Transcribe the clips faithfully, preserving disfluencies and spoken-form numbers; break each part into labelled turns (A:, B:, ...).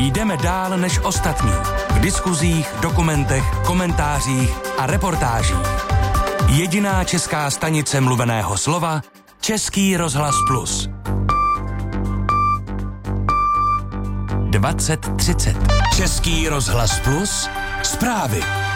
A: Jdeme dál než ostatní. V diskuzích, dokumentech, komentářích a reportážích. Jediná česká stanice mluveného slova Český rozhlas Plus. dvacet třicet. Český rozhlas Plus. Zprávy.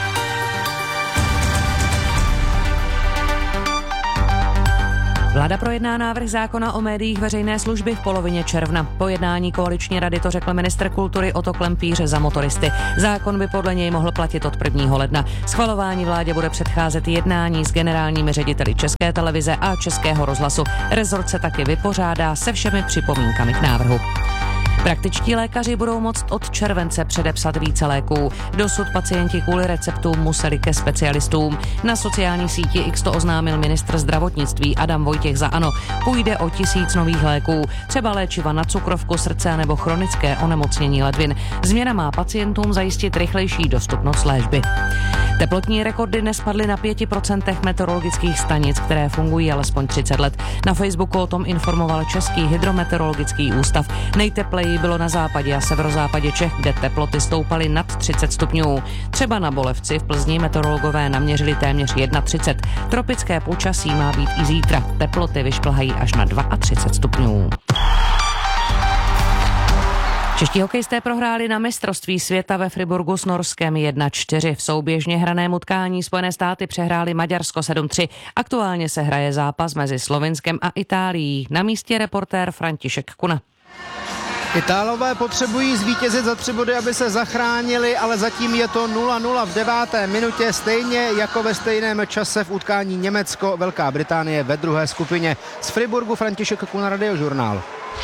B: Vláda projedná návrh zákona o médiích veřejné služby v polovině června. Po jednání koaliční rady to řekl ministr kultury Otto Klempíř za Motoristy. Zákon by podle něj mohl platit od prvního ledna. Schvalování vládě bude předcházet jednání s generálními řediteli České televize a Českého rozhlasu. Rezort se taky vypořádá se všemi připomínkami k návrhu. Praktičtí lékaři budou moct od července předepsat více léků. Dosud pacienti kvůli receptům museli ke specialistům. Na sociální síti X to oznámil ministr zdravotnictví Adam Vojtěch za ANO. Půjde o tisíc nových léků, třeba léčiva na cukrovku, srdce nebo chronické onemocnění ledvin. Změna má pacientům zajistit rychlejší dostupnost léčby. Teplotní rekordy nespadly na pěti procentech meteorologických stanic, které fungují alespoň třicet let. Na Facebooku o tom informoval Český hydrometeorologický ústav. Nejtepleji bylo na západě a severozápadě Čech, kde teploty stoupaly nad třicet stupňů. Třeba na Bolevci v Plzni meteorologové naměřili téměř třicet jedna. Tropické počasí má být i zítra. Teploty vyšplhají až na třicet dva stupňů. Čeští hokejisté prohráli na mistrovství světa ve Friburgu s Norskem jedna čtyři. V souběžně hraném utkání Spojené státy přehráli Maďarsko sedm tři. Aktuálně se hraje zápas mezi Slovinskem a Itálií. Na místě reportér František Kuna.
C: Itálové potřebují zvítězit za tři body, aby se zachránili, ale zatím je to nula nula v deváté minutě, stejně jako ve stejném čase v utkání Německo-Velká Británie ve druhé skupině. Z Friburgu František Kuna, Radiožurnál.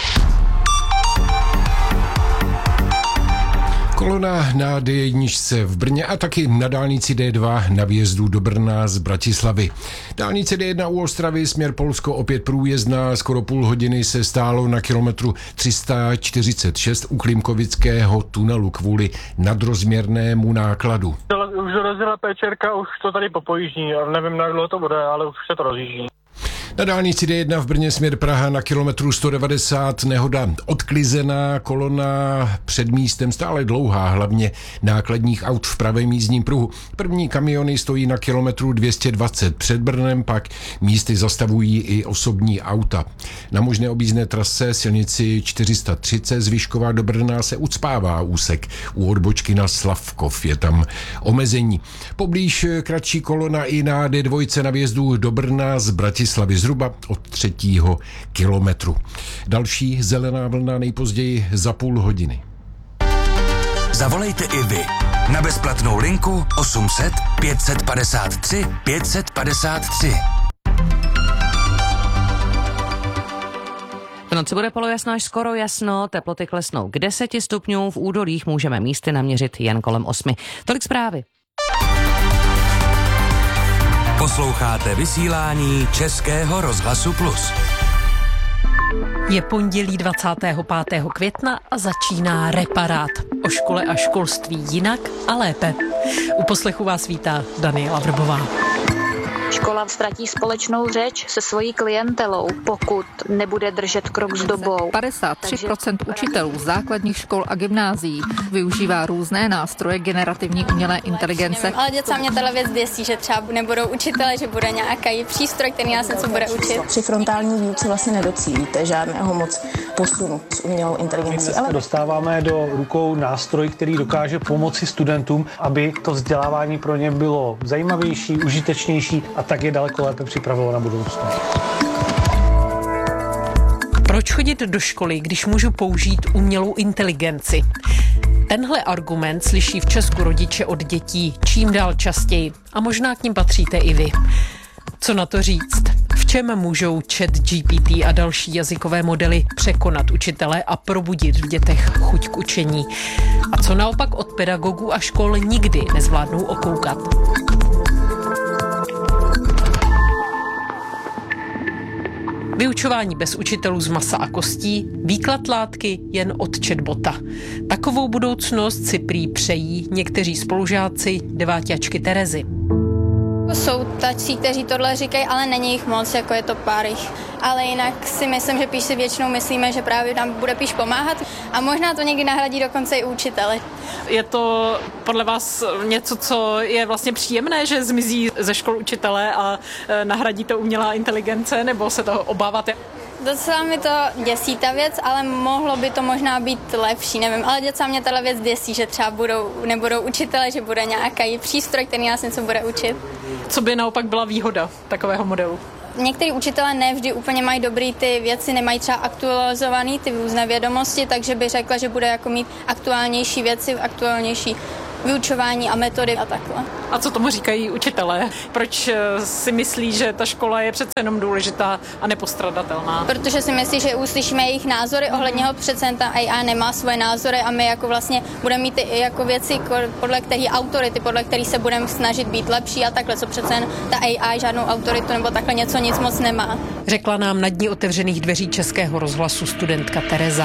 D: Kolona na D jedna v Brně a taky na dálnici D dva na výjezdu do Brna z Bratislavy. Dálnice D jedna u Ostravy směr Polsko opět průjezdná, skoro půl hodiny se stálo na kilometru tři sta čtyřicet šest u Klimkovického tunelu kvůli nadrozměrnému nákladu.
E: Už dorazila péčerka, už to tady popojíždí, nevím, na dlouho to bude, ale už se to rozjíždí.
D: Na dálnici D jedna v Brně směr Praha na kilometru sto devadesát nehoda odklizená, kolona před místem stále dlouhá, hlavně nákladních aut v pravém jízdním pruhu. První kamiony stojí na kilometru dvě stě dvacet před Brnem, pak místy zastavují i osobní auta. Na možné objízdné trase silnici čtyři sta třicet z Vyškova do Brna se ucpává úsek. U odbočky na Slavkov je tam omezení. Poblíž kratší kolona i na D dva na výjezdu do Brna z Bratislavy zhruba od třetího kilometru. Další zelená vlna nejpozději za půl hodiny.
A: Zavolejte i vy na bezplatnou linku osm set pět set padesát tři pět set padesát tři.
B: V noci bude polojasno až skoro jasno, teploty klesnou k deseti stupňům, v údolích můžeme místy naměřit jen kolem osmi. Tolik zprávy.
A: Posloucháte vysílání Českého rozhlasu Plus.
F: Je pondělí dvacátého pátého května a začíná Reparát. O škole a školství jinak a lépe. U poslechu vás vítá Daniela Vrbová.
G: Škola ztratí společnou řeč se svojí klientelou, pokud nebude držet krok s dobou.
H: padesát tři procent učitelů základních škol a gymnázií využívá různé nástroje generativní umělé inteligence.
I: Ale docela mě tato věc děsí, že třeba nebudou učitele, že bude nějaký přístroj, který nás něco bude učit.
J: Při frontální výuce vlastně nedocílíte žádného moc posunu s umělou inteligencí.
K: My ale dostáváme do rukou nástroj, který dokáže pomoci studentům, aby to vzdělávání pro ně bylo zajímavější, užitečnější a tak je daleko lépe připravilo na budoucnost.
F: Proč chodit do školy, když můžu použít umělou inteligenci? Tenhle argument slyší v Česku rodiče od dětí čím dál častěji a možná k nim patříte i vy. Co na to říct? V čem můžou ChatGPT a další jazykové modely překonat učitele a probudit v dětech chuť k učení? A co naopak od pedagogů a škol nikdy nezvládnou okoukat? Vyučování bez učitelů z masa a kostí, výklad látky jen od chatbota. Takovou budoucnost si prý přejí někteří spolužáci deváťačky Terezy.
I: Jsou tací, kteří tohle říkají, ale není jich moc, jako je to pár jich. Ale jinak si myslím, že píš si většinou myslíme, že právě nám bude píš pomáhat a možná to někdy nahradí dokonce i učitele.
F: Je to podle vás něco, co je vlastně příjemné, že zmizí ze škol učitele a nahradí to umělá inteligence, nebo se toho obáváte?
I: Docela mi to děsí ta věc, ale mohlo by to možná být lepší, nevím, ale docela mě tahle věc děsí, že třeba budou, nebudou učitele, že bude nějaký přístroj, který nás něco bude učit.
F: Co by naopak byla výhoda takového modelu?
I: Některý učitelé nevždy úplně mají dobrý ty věci, nemají třeba aktualizovaný ty různé vědomosti, takže by řekla, že bude jako mít aktuálnější věci, aktuálnější vyučování a metody a takhle.
F: A co tomu říkají učitelé? Proč si myslí, že ta škola je přece jenom důležitá a nepostradatelná?
I: Protože si myslí, že uslyšíme jejich názory, ohledně ho přece ta A I nemá svoje názory a my jako vlastně budeme mít i jako věci, podle kterých autority, podle kterých se budeme snažit být lepší a takhle, co přece ta A I žádnou autoritu nebo takhle něco nic moc nemá.
F: Řekla nám na dní otevřených dveří Českého rozhlasu studentka Tereza.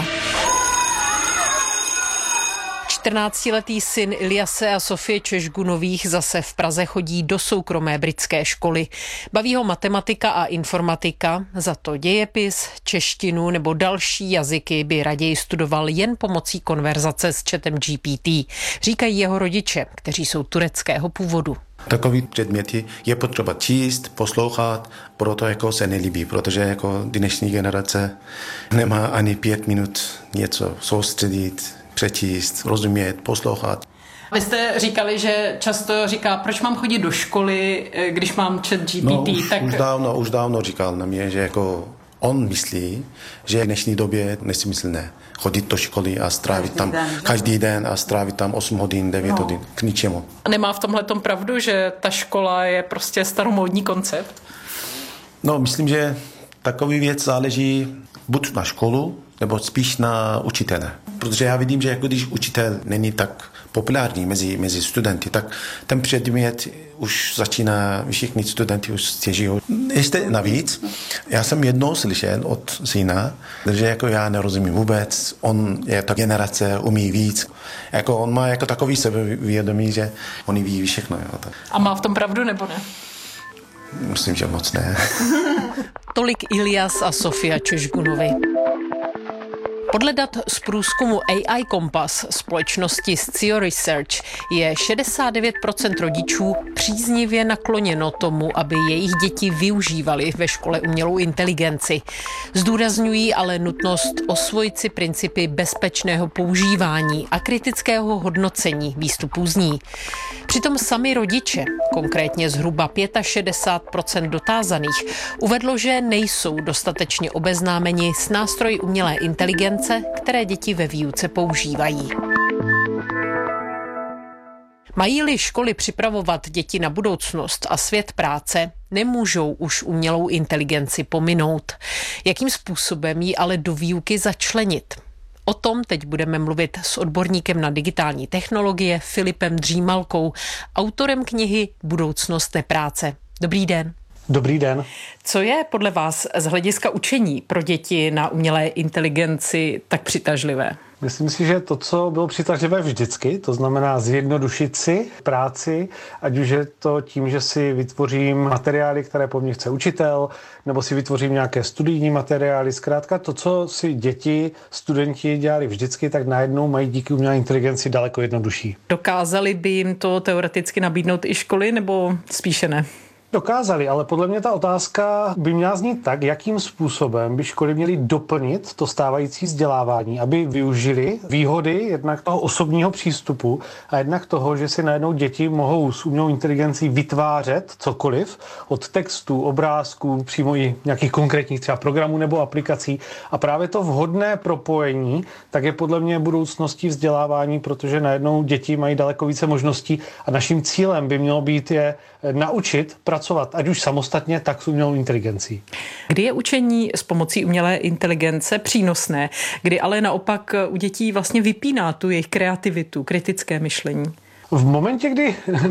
F: čtrnáctiletý syn Iliase a Sofie Češgunových zase v Praze chodí do soukromé britské školy. Baví ho matematika a informatika, za to dějepis, češtinu nebo další jazyky by raději studoval jen pomocí konverzace s chatem G P T, říkají jeho rodiče, kteří jsou tureckého původu.
L: Takový předměty je potřeba číst, poslouchat, proto jako se nelíbí, protože jako dnešní generace nemá ani pět minut něco soustředit, přečíst, rozumět, poslouchat.
F: Vy jste říkali, že často říká, proč mám chodit do školy, když mám chat G P T.
L: No, už,
F: tak...
L: už, dávno, už dávno říkal na mě, že jako on myslí, že v dnešní době nesmyslné chodit do školy a strávit každý tam den, každý den a strávit tam osm hodin, devět no. hodin, k ničemu.
F: Nemá v tomhletom pravdu, že ta škola je prostě staromódní koncept?
L: No, myslím, že takový věc záleží buď na školu, nebo spíš na učitele. Protože já vidím, že jako když učitel není tak populární mezi, mezi studenty, tak ten předmět už začíná, všichni studenti už stěží. Ještě navíc, já jsem jednou slyšel od syna, že jako já nerozumím vůbec, on je ta generace, umí víc. Jako on má jako takový sebevědomí, že on ví všechno. Jo.
F: A má v tom pravdu nebo ne?
L: Myslím, že moc ne.
F: Tolik Ilias a Sofia Češgunovi. Podle dat z průzkumu A I Kompas společnosti Scio Research je šedesát devět procent rodičů příznivě nakloněno tomu, aby jejich děti využívaly ve škole umělou inteligenci. Zdůrazňují ale nutnost osvojit si principy bezpečného používání a kritického hodnocení výstupů z ní. Přitom sami rodiče, konkrétně zhruba šedesát pět procent dotázaných, uvedlo, že nejsou dostatečně obeznámeni s nástroji umělé inteligence, které děti ve výuce používají. Mají-li školy připravovat děti na budoucnost a svět práce, nemůžou už umělou inteligenci pominout. Jakým způsobem ji ale do výuky začlenit? O tom teď budeme mluvit s odborníkem na digitální technologie Filipem Dřímalkou, autorem knihy Budoucnost nepráce. Dobrý den.
K: Dobrý den.
F: Co je podle vás z hlediska učení pro děti na umělé inteligenci tak přitažlivé?
K: Myslím si, že to, co bylo přitažlivé vždycky, to znamená zjednodušit si práci, ať už je to tím, že si vytvořím materiály, které po mně chce učitel, nebo si vytvořím nějaké studijní materiály. Zkrátka to, co si děti, studenti dělali vždycky, tak najednou mají díky umělé inteligenci daleko jednodušší.
F: Dokázali by jim to teoreticky nabídnout i školy, nebo spíše ne?
K: Dokázali, ale podle mě ta otázka by měla znít tak, jakým způsobem by školy měly doplnit to stávající vzdělávání, aby využili výhody jednak toho osobního přístupu a jednak toho, že si najednou děti mohou s umělou inteligencí vytvářet cokoliv od textů, obrázků, přímo i nějakých konkrétních třeba programů nebo aplikací. A právě to vhodné propojení tak je podle mě budoucností vzdělávání, protože najednou děti mají daleko více možností a naším cílem by mělo být je naučit pracovat, ať už samostatně, tak s umělou inteligencí.
F: Kdy je učení s pomocí umělé inteligence přínosné, kdy ale naopak u dětí vlastně vypíná tu jejich kreativitu, kritické myšlení?
K: V momentě, kdy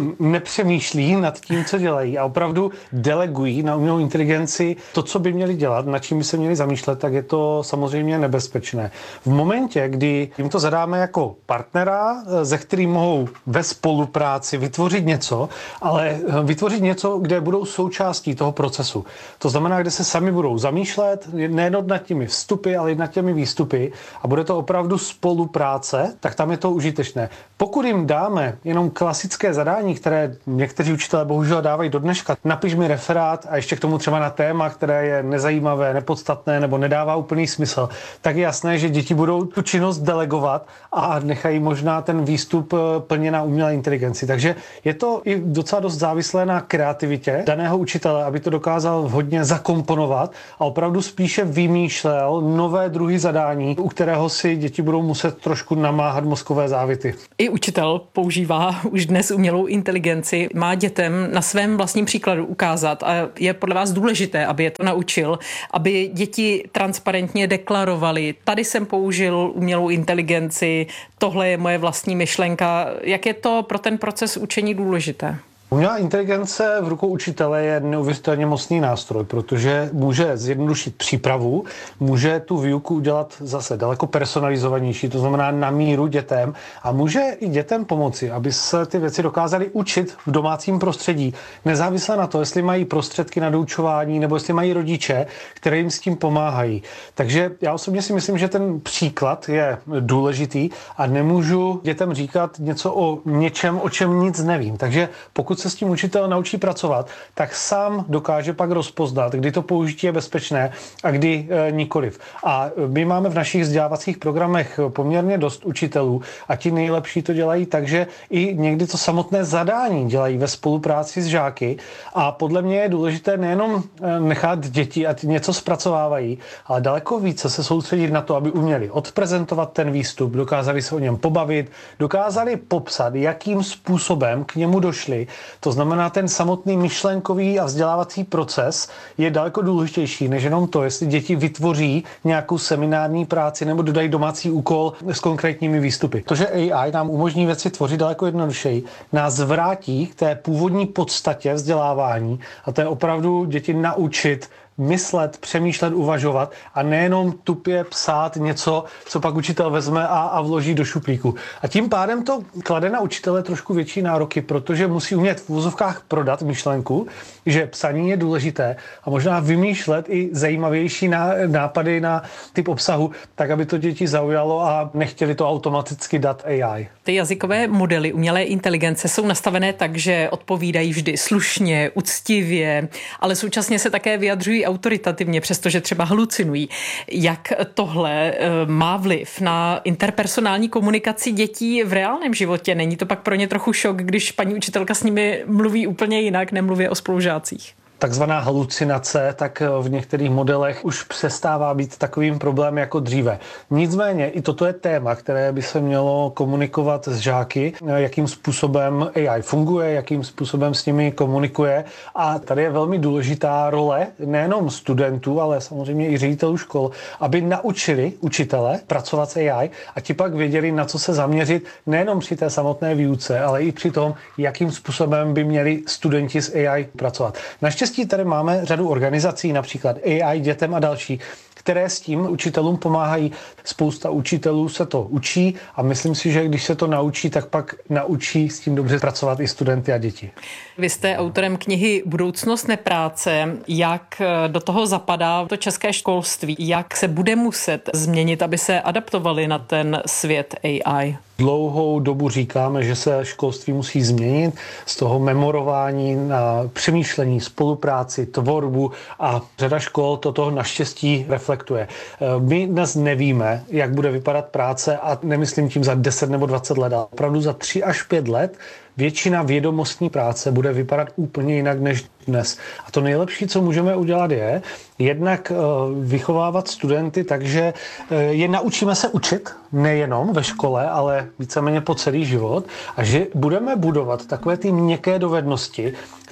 K: nepřemýšlí nad tím, co dělají a opravdu delegují na umělou inteligenci to, co by měli dělat, nad čím by se měli zamýšlet, tak je to samozřejmě nebezpečné. V momentě, kdy jim to zadáme jako partnera, ze kterým mohou ve spolupráci vytvořit něco, ale vytvořit něco, kde budou součástí toho procesu. To znamená, kde se sami budou zamýšlet, nejen nad těmi vstupy, ale i nad těmi výstupy a bude to opravdu spolupráce, tak tam je to užitečné. Pokud jim dáme jenom klasické zadání, které někteří učitelé bohužel dávají do dneška, napiš mi referát a ještě k tomu třeba na téma, které je nezajímavé, nepodstatné nebo nedává úplný smysl, tak je jasné, že děti budou tu činnost delegovat a nechají možná ten výstup plně na umělé inteligenci. Takže je to i docela dost závislé na kreativitě daného učitele, aby to dokázal vhodně zakomponovat a opravdu spíše vymýšlel nové druhy zadání, u kterého si děti budou muset trošku namáhat mozkové závity.
F: I učitel používá už dnes umělou inteligenci, má dětem na svém vlastním příkladu ukázat a je podle vás důležité, aby je to naučil, aby děti transparentně deklarovaly, tady jsem použil umělou inteligenci, tohle je moje vlastní myšlenka. Jak je to pro ten proces učení důležité?
K: Umělá inteligence v rukou učitele je neuvěřitelně mocný nástroj, protože může zjednodušit přípravu, může tu výuku udělat zase daleko personalizovanější, to znamená na míru dětem a může i dětem pomoci, aby se ty věci dokázali učit v domácím prostředí, nezávisle na to, jestli mají prostředky na doučování nebo jestli mají rodiče, které jim s tím pomáhají. Takže já osobně si myslím, že ten příklad je důležitý a nemůžu dětem říkat něco o něčem, o čem nic nevím. Takže pokud se s tím učitel naučí pracovat, tak sám dokáže pak rozpoznat, kdy to použití je bezpečné a kdy e, nikoliv. A my máme v našich vzdělávacích programech poměrně dost učitelů a ti nejlepší to dělají tak, že i někdy to samotné zadání dělají ve spolupráci s žáky a podle mě je důležité nejenom nechat děti, ať něco zpracovávají, ale daleko více se soustředit na to, aby uměli odprezentovat ten výstup, dokázali se o něm pobavit, dokázali popsat, jakým způsobem k němu došli. To znamená, ten samotný myšlenkový a vzdělávací proces je daleko důležitější, než jenom to, jestli děti vytvoří nějakou seminární práci nebo dodají domácí úkol s konkrétními výstupy. To, že A I nám umožní věci tvořit daleko jednodušeji, nás vrátí k té původní podstatě vzdělávání a to je opravdu děti naučit myslet, přemýšlet, uvažovat a nejenom tupě psát něco, co pak učitel vezme a, a vloží do šuplíku. A tím pádem to klade na učitele trošku větší nároky, protože musí umět v úvozovkách prodat myšlenku, že psaní je důležité a možná vymýšlet i zajímavější nápady na typ obsahu, tak aby to děti zaujalo a nechtěli to automaticky dát A I.
F: Ty jazykové modely umělé inteligence jsou nastavené tak, že odpovídají vždy slušně, uctivě, ale současně se také vyjadřují autoritativně, přestože třeba halucinují. Jak tohle má vliv na interpersonální komunikaci dětí v reálném životě? Není to pak pro ně trochu šok, když paní učitelka s nimi mluví úplně jinak, nemluví o spolužácích?
K: Takzvaná halucinace, tak v některých modelech už přestává být takovým problémem jako dříve. Nicméně i toto je téma, které by se mělo komunikovat s žáky, jakým způsobem A I funguje, jakým způsobem s nimi komunikuje a tady je velmi důležitá role nejenom studentů, ale samozřejmě i ředitelů škol, aby naučili učitele pracovat s A I a ti pak věděli, na co se zaměřit nejenom při té samotné výuce, ale i při tom, jakým způsobem by měli studenti s A I pracovat. Naštěstí tady máme řadu organizací, například A I dětem a další, které s tím učitelům pomáhají. Spousta učitelů se to učí a myslím si, že když se to naučí, tak pak naučí s tím dobře pracovat i studenty a děti.
F: Vy jste autorem knihy Budoucnost nepráce. Jak do toho zapadá to české školství? Jak se bude muset změnit, aby se adaptovali na ten svět A I?
K: Dlouhou dobu říkáme, že se školství musí změnit z toho memorování na přemýšlení, spolupráci, tvorbu a řada škol toto naštěstí reflektuje. My dnes nevíme, jak bude vypadat práce a nemyslím tím za deset nebo dvacet let, ale opravdu za tři až pět let většina vědomostní práce bude vypadat úplně jinak než dnes. A to nejlepší, co můžeme udělat, je jednak vychovávat studenty, takže je naučíme se učit, nejenom ve škole, ale víceméně po celý život a že budeme budovat takové ty měkké dovednosti,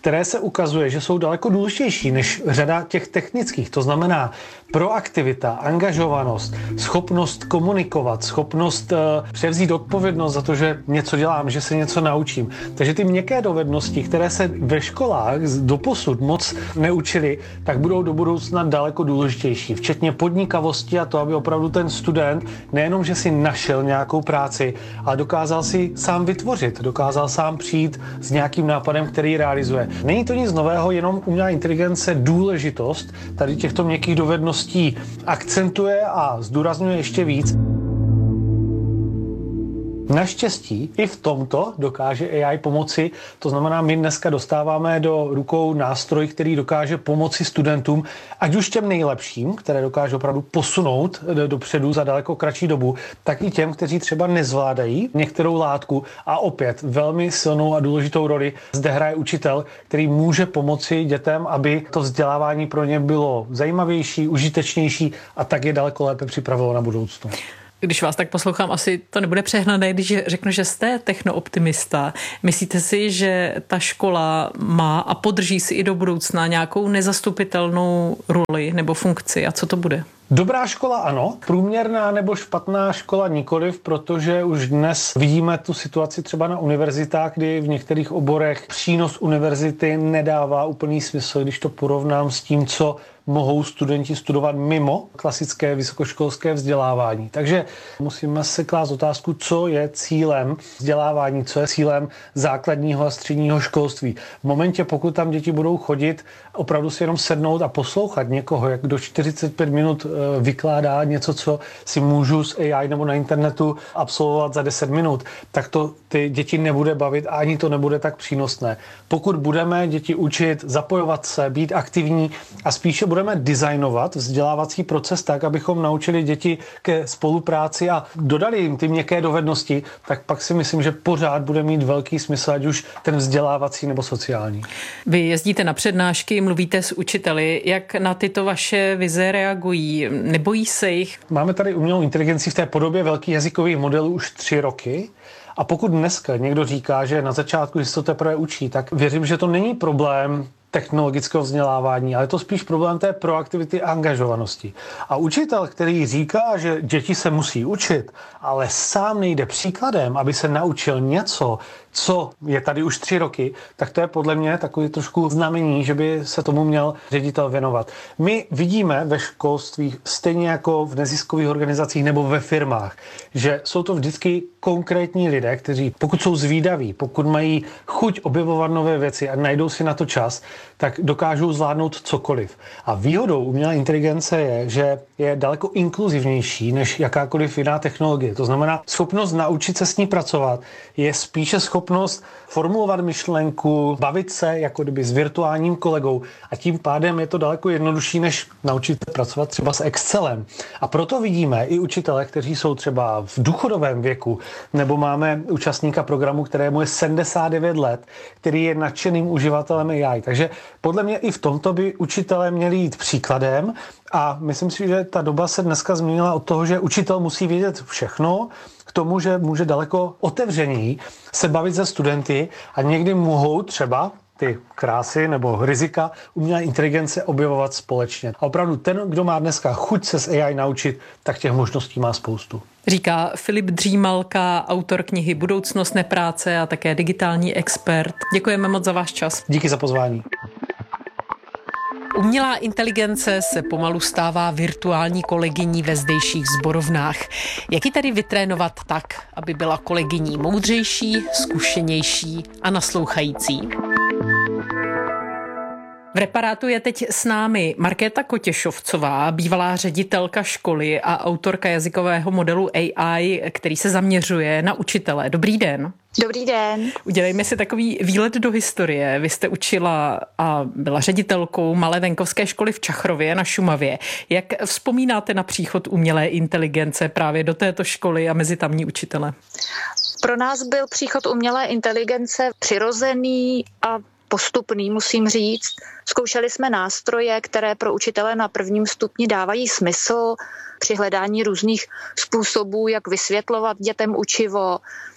K: které se ukazuje, že jsou daleko důležitější než řada těch technických. To znamená proaktivita, angažovanost, schopnost komunikovat, schopnost uh, převzít odpovědnost za to, že něco dělám, že se něco naučím. Takže ty měkké dovednosti, které se ve školách doposud moc neučili, tak budou do budoucna daleko důležitější, včetně podnikavosti a to, aby opravdu ten student nejenom, že si našel nějakou práci, ale dokázal si sám vytvořit, dokázal sám přijít s nějakým nápadem, který realizuje. Není to nic nového, jenom umělá inteligence důležitost tady těchto měkkých dovedností akcentuje a zdůrazňuje ještě víc. Naštěstí i v tomto dokáže A I pomoci, to znamená, my dneska dostáváme do rukou nástroj, který dokáže pomoci studentům, ať už těm nejlepším, které dokáže opravdu posunout dopředu za daleko kratší dobu, tak i těm, kteří třeba nezvládají některou látku a opět velmi silnou a důležitou roli zde hraje učitel, který může pomoci dětem, aby to vzdělávání pro ně bylo zajímavější, užitečnější a tak je daleko lépe připravilo na budoucnost.
F: Když vás tak poslouchám, asi to nebude přehnané, když řeknu, že jste technooptimista. Myslíte si, že ta škola má a podrží si i do budoucna nějakou nezastupitelnou roli nebo funkci? A co to bude?
K: Dobrá škola ano, průměrná nebo špatná škola nikoliv, protože už dnes vidíme tu situaci třeba na univerzitách, kdy v některých oborech přínos univerzity nedává úplný smysl, když to porovnám s tím, co mohou studenti studovat mimo klasické vysokoškolské vzdělávání. Takže musíme se klást otázku, co je cílem vzdělávání, co je cílem základního a středního školství. V momentě, pokud tam děti budou chodit, opravdu si jenom sednout a poslouchat někoho, jak do čtyřicet pět minut vykládá něco, co si můžu z A I nebo na internetu absolvovat za deset minut, tak to ty děti nebude bavit a ani to nebude tak přínosné. Pokud budeme děti učit zapojovat se, být aktivní a spíše budeme designovat vzdělávací proces tak, abychom naučili děti ke spolupráci a dodali jim ty měkké dovednosti, tak pak si myslím, že pořád bude mít velký smysl, ať už ten vzdělávací nebo sociální.
F: Vy jezdíte na přednášky, mluvíte s učiteli. Jak na tyto vaše vize reagují? Nebojí se jich?
K: Máme tady umělou inteligenci v té podobě velkých jazykových modelů už tři roky. A pokud dneska někdo říká, že na začátku, když se to teprve učí, tak věřím, že to není problém technologického vzdělávání, ale je to spíš problém té proaktivity a angažovanosti. A učitel, který říká, že děti se musí učit, ale sám nejde příkladem, aby se naučil něco, co je tady už tři roky, tak to je podle mě takový trošku znamení, že by se tomu měl ředitel věnovat. My vidíme ve školství, stejně jako v neziskových organizacích nebo ve firmách, že jsou to vždycky konkrétní lidé, kteří pokud jsou zvídaví, pokud mají chuť objevovat nové věci a najdou si na to čas, tak dokážou zvládnout cokoliv. A výhodou umělé inteligence je, že je daleko inkluzivnější než jakákoliv jiná technologie. To znamená, schopnost naučit se s ní pracovat je spíše schopnost formulovat myšlenku, bavit se jako kdyby s virtuálním kolegou a tím pádem je to daleko jednodušší, než naučit pracovat třeba s Excelem. A proto vidíme i učitele, kteří jsou třeba v důchodovém věku, nebo máme účastníka programu, kterému je sedmdesát devět let, který je nadšeným uživatelem A I. Takže podle mě i v tomto by učitelé měli jít příkladem a myslím si, že ta doba se dneska změnila od toho, že učitel musí vědět všechno, k tomu, že může daleko otevřeněji se bavit se studenty a někdy mohou třeba ty krásy nebo rizika umělé inteligence objevovat společně. A opravdu ten, kdo má dneska chuť se s A I naučit, tak těch možností má spoustu.
F: Říká Filip Dřímalka, autor knihy Budoucnost nepráce a také digitální expert. Děkujeme moc za váš čas.
K: Díky za pozvání.
F: Umělá inteligence se pomalu stává virtuální kolegyní ve zdejších sborovnách. Jak ji tedy vytrénovat tak, aby byla kolegyní moudřejší, zkušenější a naslouchající? V Reparátu je teď s námi Markéta Kotěšovcová, bývalá ředitelka školy a autorka jazykového modelu A I, který se zaměřuje na učitele. Dobrý den.
G: Dobrý den.
F: Udělejme si takový výlet do historie. Vy jste učila a byla ředitelkou malé venkovské školy v Čachrově na Šumavě. Jak vzpomínáte na příchod umělé inteligence právě do této školy a mezi tamní učitele?
G: Pro nás byl příchod umělé inteligence přirozený a postupný, musím říct. Zkoušeli jsme nástroje, které pro učitele na prvním stupni dávají smysl při hledání různých způsobů, jak vysvětlovat dětem učivo,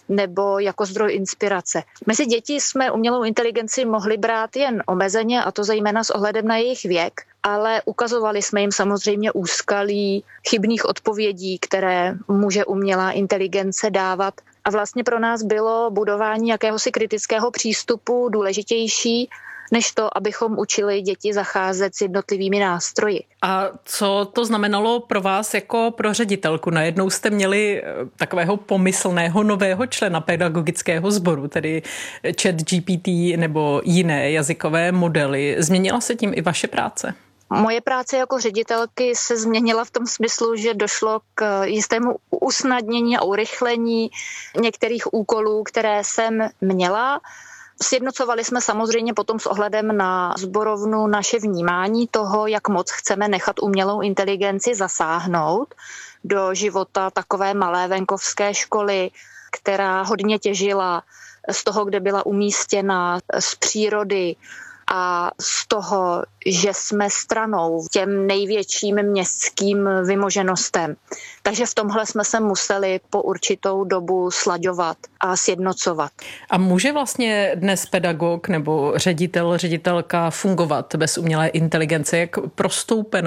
G: nebo jako zdroj inspirace. Mezi děti jsme umělou inteligenci mohli brát jen omezeně, a to zejména s ohledem na jejich věk, ale ukazovali jsme jim samozřejmě úskalí chybných odpovědí, které může umělá inteligence dávat. A vlastně pro nás bylo budování jakéhosi kritického přístupu důležitější, než to, abychom učili děti zacházet s jednotlivými nástroji.
F: A co to znamenalo pro vás jako pro ředitelku? Najednou jste měli takového pomyslného nového člena pedagogického sboru, tedy ChatGPT nebo jiné jazykové modely. Změnila se tím i vaše práce?
G: Moje práce jako ředitelky se změnila v tom smyslu, že došlo k jistému usnadnění a urychlení některých úkolů, které jsem měla. Sjednocovali jsme samozřejmě potom s ohledem na sborovnu naše vnímání toho, jak moc chceme nechat umělou inteligenci zasáhnout do života takové malé venkovské školy, která hodně těžila z toho, kde byla umístěna, z přírody a z toho, že jsme stranou těm největším městským vymoženostem. Takže v tomhle jsme se museli po určitou dobu slaďovat a sjednocovat.
F: A může vlastně dnes pedagog nebo ředitel, ředitelka fungovat bez umělé inteligence? Jak prostoupená